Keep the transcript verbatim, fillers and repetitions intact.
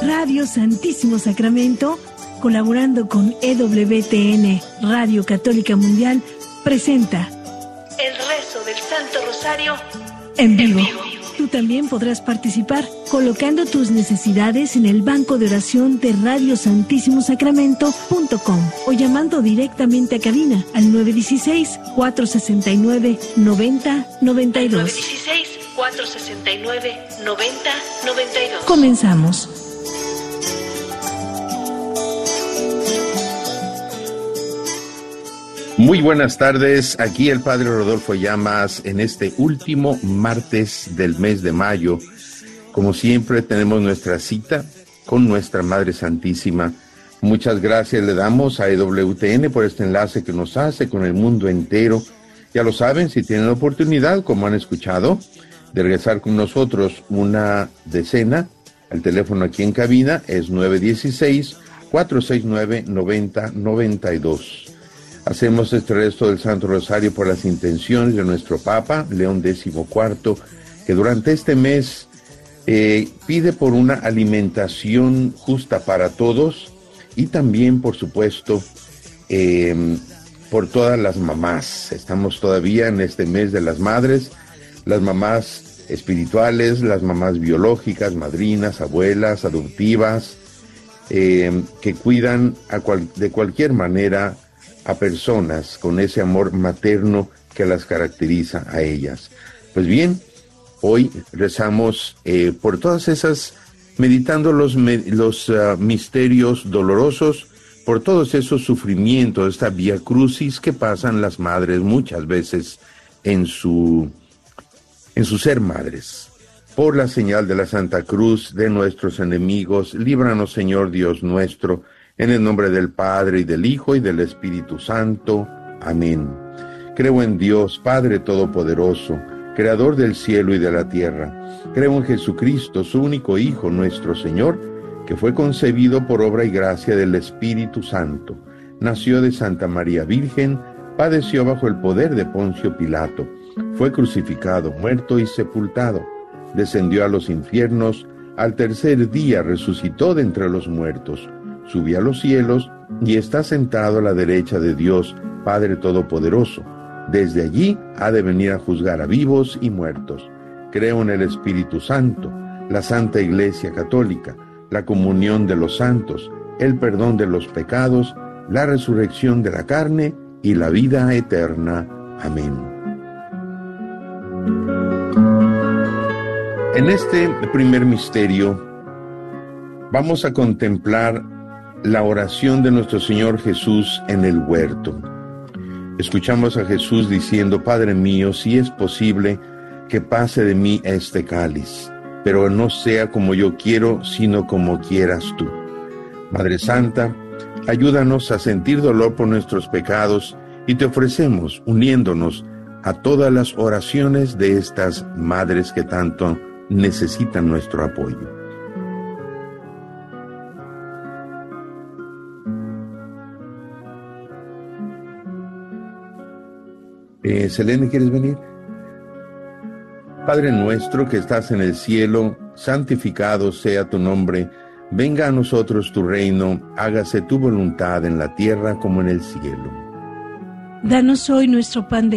Radio Santísimo Sacramento, colaborando con E W T N, Radio Católica Mundial, presenta el rezo del Santo Rosario en vivo. En vivo. Tú también podrás participar colocando tus necesidades en el banco de oración de radio santísimo sacramento punto com o llamando directamente a cabina al nueve uno seis, cuatro seis nueve, nueve cero nueve dos. nueve uno seis, cuatro seis nueve, nueve cero nueve dos. Comenzamos. Muy buenas tardes, aquí el Padre Rodolfo Llamas en este último martes del mes de mayo. Como siempre tenemos nuestra cita con nuestra Madre Santísima. Muchas gracias le damos a E W T N por este enlace que nos hace con el mundo entero. Ya lo saben, si tienen la oportunidad, como han escuchado, de regresar con nosotros una decena, el teléfono aquí en cabina es nueve uno seis, cuatro seis nueve, nueve cero nueve dos. Hacemos este resto del Santo Rosario por las intenciones de nuestro Papa, León catorce, que durante este mes eh, pide por una alimentación justa para todos y también, por supuesto, eh, por todas las mamás. Estamos todavía en este mes de las madres, las mamás espirituales, las mamás biológicas, madrinas, abuelas, adoptivas, eh, que cuidan a cual, de cualquier manera a personas con ese amor materno que las caracteriza a ellas. Pues bien, hoy rezamos eh, por todas esas, meditando los, los uh, misterios dolorosos, por todos esos sufrimientos, esta vía crucis que pasan las madres muchas veces en su, en su ser madres. Por la señal de la Santa Cruz de nuestros enemigos, líbranos, Señor Dios nuestro, en el nombre del Padre, y del Hijo, y del Espíritu Santo. Amén. Creo en Dios, Padre Todopoderoso, Creador del cielo y de la tierra. Creo en Jesucristo, su único Hijo, nuestro Señor, que fue concebido por obra y gracia del Espíritu Santo. Nació de Santa María Virgen, padeció bajo el poder de Poncio Pilato, fue crucificado, muerto y sepultado. Descendió a los infiernos, al tercer día resucitó de entre los muertos. Subió a los cielos y está sentado a la derecha de Dios, Padre Todopoderoso. Desde allí ha de venir a juzgar a vivos y muertos. Creo en el Espíritu Santo, la Santa Iglesia Católica, la comunión de los santos, el perdón de los pecados, la resurrección de la carne y la vida eterna. Amén. En este primer misterio vamos a contemplar la oración de nuestro Señor Jesús en el huerto. Escuchamos a Jesús diciendo: Padre mío, si es posible, que pase de mí este cáliz, pero no sea como yo quiero, sino como quieras tú. Madre Santa, ayúdanos a sentir dolor por nuestros pecados y te ofrecemos, uniéndonos a todas las oraciones de estas madres que tanto necesitan nuestro apoyo. Eh, Selene, ¿quieres venir? Padre nuestro que estás en el cielo, santificado sea tu nombre. Venga a nosotros tu reino, hágase tu voluntad en la tierra como en el cielo. Danos hoy nuestro pan de